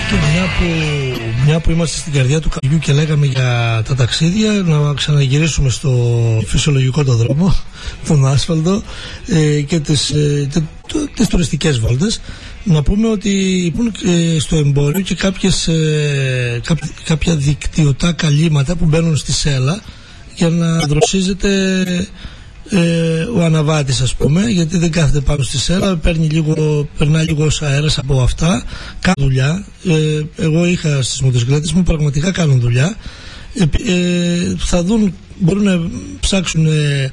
Και μια που είμαστε στην καρδιά του καρδιού και λέγαμε για τα ταξίδια, να ξαναγυρίσουμε στο φυσιολογικό το δρόμο, τον άσφαλτο, και τις τουριστικές βόλτες. Να πούμε ότι υπάρχουν στο εμπόριο και κάποια δικτυωτά καλύματα που μπαίνουν στη σέλα για να δροσίζεται ο αναβάτης, ας πούμε, γιατί δεν κάθεται πάνω στη σέλα, περνάει λίγος αέρας από αυτά. Κάνουν δουλειά. Εγώ είχα στις μοτοσυκλέτες μου, πραγματικά κάνουν δουλειά. Θα δουν, μπορούν να ψάξουν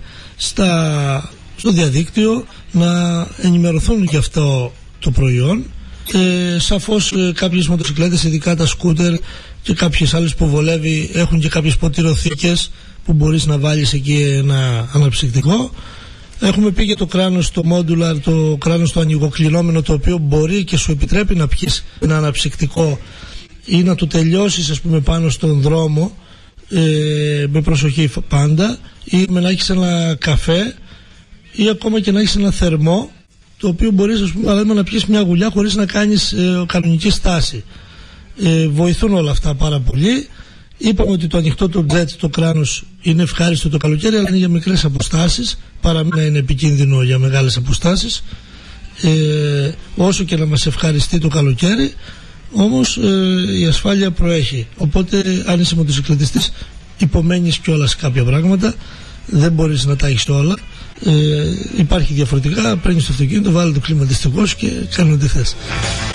στο διαδίκτυο να ενημερωθούν για αυτό το προϊόν. Σαφώς κάποιες μοτοσυκλέτες, ειδικά τα σκούτερ και κάποιες άλλες που βολεύει, έχουν και κάποιες ποτηροθήκες που μπορείς να βάλεις εκεί ένα αναψυκτικό. Έχουμε πει για το κράνος, το modular, το κράνος το ανοιγοκλεινόμενο, το οποίο μπορεί και σου επιτρέπει να πιεις ένα αναψυκτικό ή να το τελειώσεις, ας πούμε, πάνω στον δρόμο, με προσοχή πάντα, ή με να έχεις ένα καφέ ή ακόμα και να έχεις ένα θερμό, το οποίο μπορείς, ας πούμε, παράδειγμα, να πιεις μια γουλιά χωρίς να κάνεις κανονική στάση. Βοηθούν όλα αυτά πάρα πολύ. Είπαμε ότι το ανοιχτό το jet, το κράνος, είναι ευχάριστο το καλοκαίρι, αλλά είναι για μικρές αποστάσεις, παρά να είναι επικίνδυνο για μεγάλες αποστάσεις. Όσο και να μας ευχαριστεί το καλοκαίρι, όμως η ασφάλεια προέχει. Οπότε αν είσαι μοτοσυκλετιστής, υπομένεις κιόλας κάποια πράγματα, δεν μπορείς να τα έχεις όλα. Υπάρχει διαφορετικά, παίρνεις το αυτοκίνητο, βάλει το κλιματιστικό και κάνει ό,τι θες.